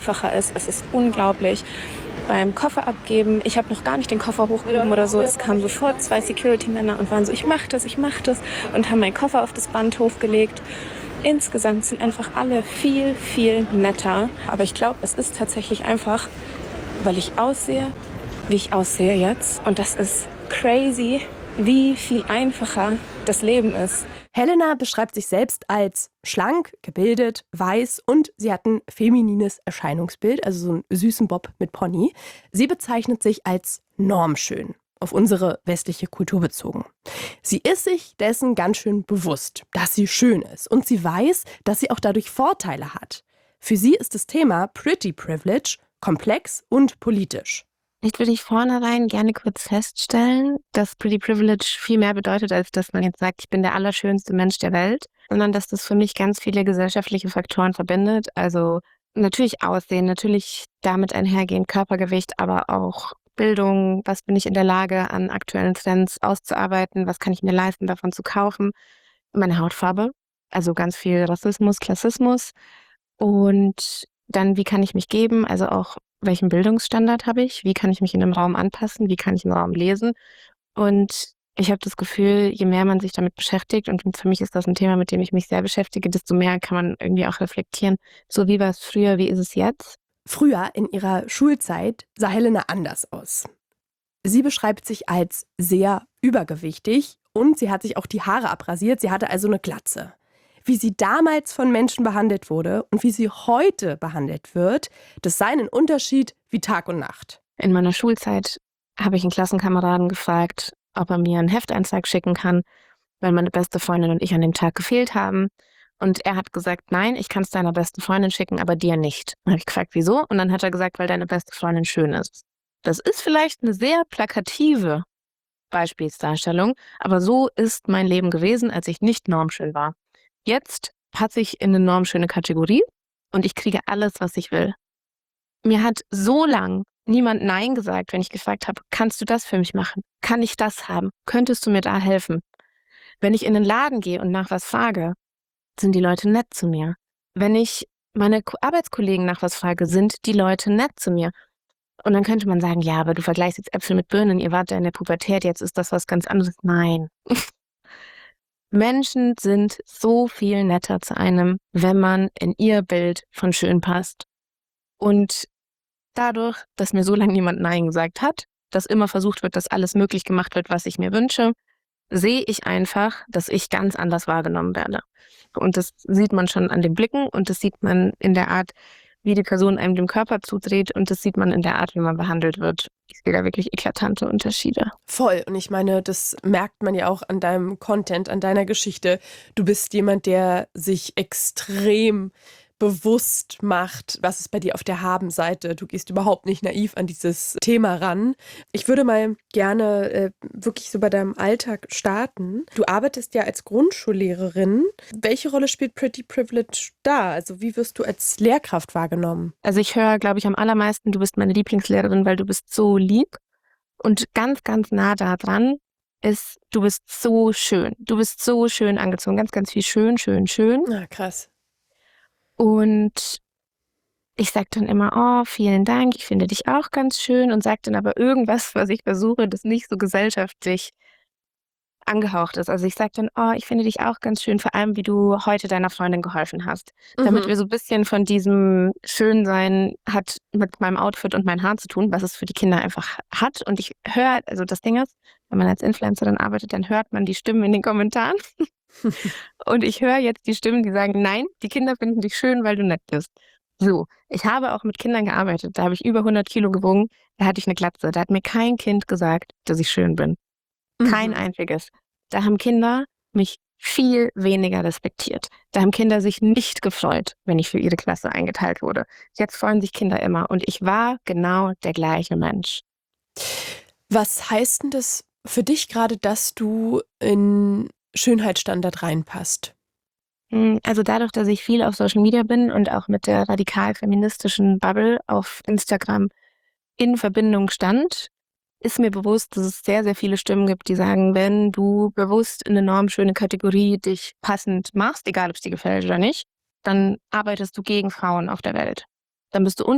einfacher ist. Es ist unglaublich. Beim Koffer abgeben, ich habe noch gar nicht den Koffer hochgehoben oder so. Es kamen sofort 2 Security-Männer und waren so, ich mach das und haben meinen Koffer auf das Band hochgelegt. Insgesamt sind einfach alle viel, viel netter. Aber ich glaube, es ist tatsächlich einfach, weil ich aussehe, wie ich aussehe jetzt. Und das ist crazy, wie viel einfacher das Leben ist. Helena beschreibt sich selbst als schlank, gebildet, weiß und sie hat ein feminines Erscheinungsbild, also so einen süßen Bob mit Pony. Sie bezeichnet sich als normschön, auf unsere westliche Kultur bezogen. Sie ist sich dessen ganz schön bewusst, dass sie schön ist und sie weiß, dass sie auch dadurch Vorteile hat. Für sie ist das Thema Pretty Privilege komplex und politisch. Ich würde ich vornherein gerne kurz feststellen, dass Pretty Privilege viel mehr bedeutet, als dass man jetzt sagt, ich bin der allerschönste Mensch der Welt, sondern dass das für mich ganz viele gesellschaftliche Faktoren verbindet. Also natürlich Aussehen, natürlich damit einhergehend Körpergewicht, aber auch Bildung, was bin ich in der Lage an aktuellen Trends auszuarbeiten, was kann ich mir leisten, davon zu kaufen, meine Hautfarbe, also ganz viel Rassismus, Klassismus und dann, wie kann ich mich geben, also auch welchen Bildungsstandard habe ich, wie kann ich mich in einem Raum anpassen, wie kann ich einen Raum lesen. Und ich habe das Gefühl, je mehr man sich damit beschäftigt, und für mich ist das ein Thema, mit dem ich mich sehr beschäftige, desto mehr kann man irgendwie auch reflektieren, so wie war es früher, wie ist es jetzt? Früher in ihrer Schulzeit sah Helena anders aus. Sie beschreibt sich als sehr übergewichtig und sie hat sich auch die Haare abrasiert, sie hatte also eine Glatze. Wie sie damals von Menschen behandelt wurde und wie sie heute behandelt wird, das sei ein Unterschied wie Tag und Nacht. In meiner Schulzeit habe ich einen Klassenkameraden gefragt, ob er mir einen Hefteintrag schicken kann, weil meine beste Freundin und ich an dem Tag gefehlt haben. Und er hat gesagt, nein, ich kann es deiner besten Freundin schicken, aber dir nicht. Dann habe ich gefragt, wieso? Und dann hat er gesagt, weil deine beste Freundin schön ist. Das ist vielleicht eine sehr plakative Beispielsdarstellung, aber so ist mein Leben gewesen, als ich nicht normschön war. Jetzt passe ich in eine normschöne Kategorie und ich kriege alles, was ich will. Mir hat so lang niemand Nein gesagt, wenn ich gefragt habe, kannst du das für mich machen? Kann ich das haben? Könntest du mir da helfen? Wenn ich in den Laden gehe und nach was frage, sind die Leute nett zu mir. Wenn ich meine Arbeitskollegen nach was frage, sind die Leute nett zu mir. Und dann könnte man sagen, ja, aber du vergleichst jetzt Äpfel mit Birnen, ihr wart ja in der Pubertät, jetzt ist das was ganz anderes. Nein. Menschen sind so viel netter zu einem, wenn man in ihr Bild von schön passt. Und dadurch, dass mir so lange niemand Nein gesagt hat, dass immer versucht wird, dass alles möglich gemacht wird, was ich mir wünsche, sehe ich einfach, dass ich ganz anders wahrgenommen werde. Und das sieht man schon an den Blicken und das sieht man in der Art, wie die Person einem dem Körper zudreht und das sieht man in der Art, wie man behandelt wird. Ich sehe da wirklich eklatante Unterschiede. Voll. Und ich meine, das merkt man ja auch an deinem Content, an deiner Geschichte. Du bist jemand, der sich extrem bewusst macht, was ist bei dir auf der Habenseite. Du gehst überhaupt nicht naiv an dieses Thema ran. Ich würde mal gerne wirklich so bei deinem Alltag starten. Du arbeitest ja als Grundschullehrerin. Welche Rolle spielt Pretty Privilege da? Also wie wirst du als Lehrkraft wahrgenommen? Also ich höre, glaube ich, am allermeisten, du bist meine Lieblingslehrerin, weil du bist so lieb. Und ganz, ganz nah da dran ist, du bist so schön. Du bist so schön angezogen. Ganz, ganz viel schön, schön, schön. Ah, krass. Und ich sage dann immer, oh, vielen Dank, ich finde dich auch ganz schön und sage dann aber irgendwas, was ich versuche, das nicht so gesellschaftlich angehaucht ist. Also ich sage dann, oh, ich finde dich auch ganz schön, vor allem wie du heute deiner Freundin geholfen hast. Damit wir so ein bisschen von diesem Schönsein hat mit meinem Outfit und meinen Haaren zu tun, was es für die Kinder einfach hat. Und ich höre, also das Ding ist, wenn man als Influencer dann arbeitet, dann hört man die Stimmen in den Kommentaren. Und ich höre jetzt die Stimmen, die sagen, nein, die Kinder finden dich schön, weil du nett bist. So, ich habe auch mit Kindern gearbeitet. Da habe ich über 100 Kilo gewogen. Da hatte ich eine Glatze. Da hat mir kein Kind gesagt, dass ich schön bin. Kein einziges. Da haben Kinder mich viel weniger respektiert. Da haben Kinder sich nicht gefreut, wenn ich für ihre Klasse eingeteilt wurde. Jetzt freuen sich Kinder immer. Und ich war genau der gleiche Mensch. Was heißt denn das für dich gerade, dass du in Schönheitsstandard reinpasst? Also dadurch, dass ich viel auf Social Media bin und auch mit der radikal-feministischen Bubble auf Instagram in Verbindung stand, ist mir bewusst, dass es sehr, sehr viele Stimmen gibt, die sagen, wenn du bewusst in eine normschöne Kategorie dich passend machst, egal ob es dir gefällt oder nicht, dann arbeitest du gegen Frauen auf der Welt. Dann bist du